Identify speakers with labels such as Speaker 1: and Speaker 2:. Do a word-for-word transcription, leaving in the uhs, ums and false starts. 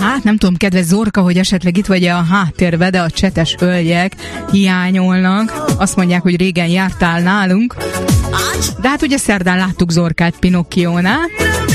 Speaker 1: Hát nem tudom, kedves Zorka, hogy esetleg itt vagy a háttérbe, de a csetes hölgyek hiányolnak. Azt mondják, hogy régen jártál nálunk. De hát ugye szerdán láttuk Zorkát Pinokkiónál.